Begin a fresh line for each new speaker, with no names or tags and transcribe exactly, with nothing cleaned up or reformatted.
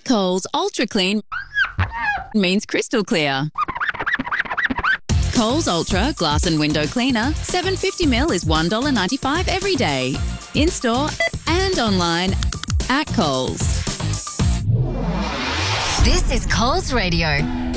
Coles Ultra Clean means crystal clear. Coles Ultra Glass and Window Cleaner, seven hundred fifty milliliters is one dollar ninety-five every day. In-store and online at Coles.
This is Coles Radio.